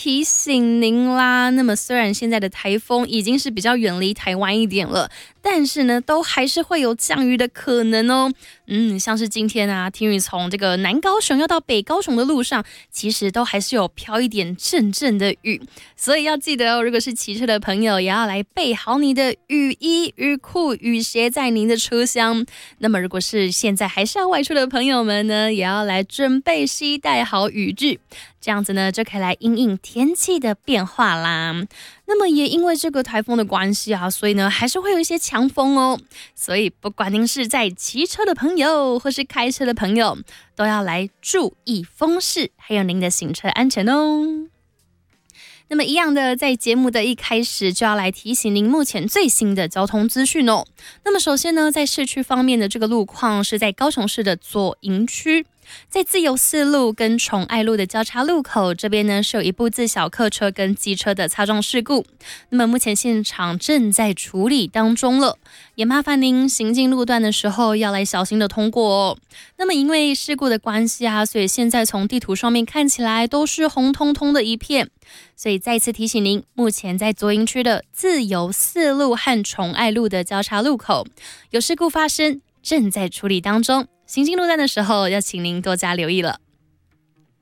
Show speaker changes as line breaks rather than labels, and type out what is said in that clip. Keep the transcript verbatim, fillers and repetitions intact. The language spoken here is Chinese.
提醒您啦。那么虽然现在的台风已经是比较远离台湾一点了，但是呢，都还是会有降雨的可能哦。嗯，像是今天啊，听雨从这个南高雄要到北高雄的路上，其实都还是有飘一点阵阵的雨，所以要记得哦，如果是骑车的朋友，也要来备好你的雨衣、雨裤、雨鞋在您的车厢。那么如果是现在还是要外出的朋友们呢，也要来准备携带好雨具，这样子呢，就可以来因应天气的变化啦。那么也因为这个台风的关系啊，所以呢还是会有一些强风哦。所以不管您是在骑车的朋友，或是开车的朋友，都要来注意风势，还有您的行车安全哦。那么一样的，在节目的一开始就要来提醒您目前最新的交通资讯哦。那么首先呢，在市区方面的这个路况是在高雄市的左营区，在自由四路跟宠爱路的交叉路口这边呢，是有一部自小客车跟机车的擦撞事故，那么目前现场正在处理当中了，也麻烦您行进路段的时候要来小心的通过哦。那么因为事故的关系啊，所以现在从地图上面看起来都是红彤彤的一片，所以再次提醒您，目前在左营区的自由四路和宠爱路的交叉路口有事故发生，正在处理当中，行进路段的时候要请您多加留意了。